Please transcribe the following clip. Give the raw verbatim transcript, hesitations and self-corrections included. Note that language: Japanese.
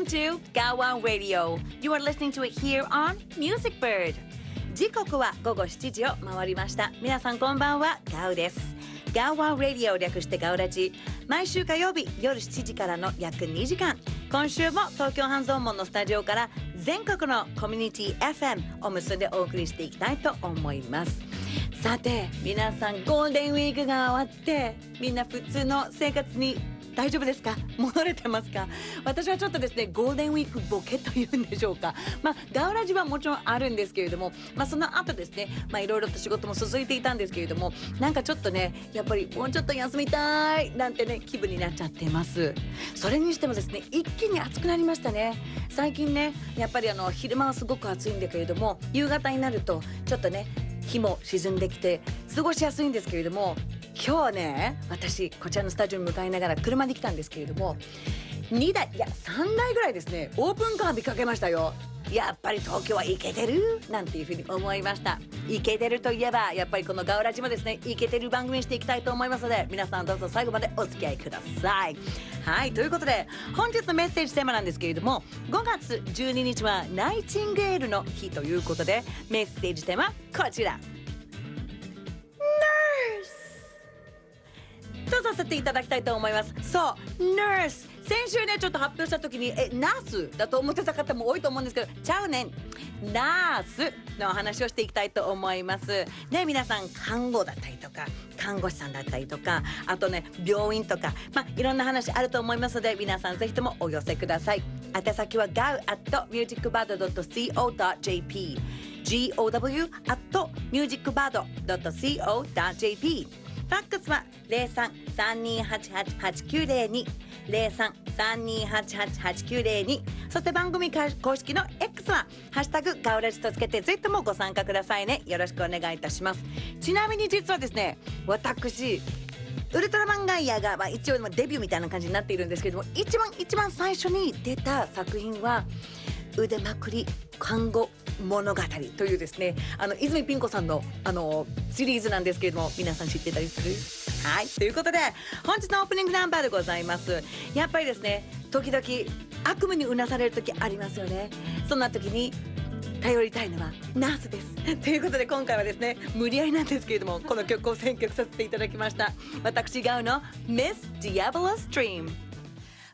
to Gawa Radio. You are listening to it here on Music Bird. 時刻は午後しちじを回りました。皆さんこんばんは、ガウです。ガワ Radio 略してガウラジ。毎週火曜日夜しちじからの約にじかん。今週も東京半蔵門のスタジオから全国のコミュニティ エフエム を結んでお送りしていきたいと思います。さて皆さんゴールデンウィークが終わってみんな普通の生活に大丈夫ですか？戻れてますか？私はちょっとですねゴールデンウィークボケというんでしょうか。まあガウラジはもちろんあるんですけれども、まあその後ですねまあいろいろと仕事も続いていたんですけれども、なんかちょっとねやっぱりもうちょっと休みたいなんてね気分になっちゃってます。それにしてもですね一気に暑くなりましたね。最近ねやっぱりあの昼間はすごく暑いんだけれども、夕方になるとちょっとね日も沈んできて過ごしやすいんですけれども、今日ね私こちらのスタジオに向かいながら車で来たんですけれども、にだいいやさんだいぐらいですねオープンカー見かけましたよ。やっぱり東京はイケてるなんていうふうに思いました。イケてるといえばやっぱりこのガウラジもですねイケてる番組にしていきたいと思いますので、皆さんどうぞ最後までお付き合いください。はい、ということで本日のメッセージテーマなんですけれども、ごがつじゅうににちはナイチンゲールの日ということで、メッセージテーマこちら、とさせていただきたいと思います。そう、ナース。先週ねちょっと発表した時にえナースだと思ってた方も多いと思うんですけど、ちゃうねん、ナースのお話をしていきたいと思いますね。皆さん看護だったりとか看護師さんだったりとか、あとね病院とか、まあいろんな話あると思いますので、皆さんぜひともお寄せください。宛先は ガウ アット ミュージックバード ドット シーオー ドット ジェーピー ゴウ アット ミュージックバード ドット シーオー ドット ジェーピー。ファックスは ゼロさん さんにーはちはち はちきゅうゼロに ゼロさん さんにーはちはち はちきゅうゼロに、そして番組公式の X はハッシュタグガウラジとつけてぜひともご参加くださいね。よろしくお願いいたします。ちなみに実はですね私ウルトラマンガイアが、まあ、一応デビューみたいな感じになっているんですけれども、一番一番最初に出た作品は腕まくり看護物語というですね、あの泉ピン子さんのあのシリーズなんですけれども、皆さん知ってたりする？はい、ということで本日のオープニングナンバーでございます。やっぱりですね時々悪夢にうなされる時ありますよね。そんな時に頼りたいのはナースですということで、今回はですね無理やりなんですけれどもこの曲を選曲させていただきました。私ガウの Miss Diabolous Dream。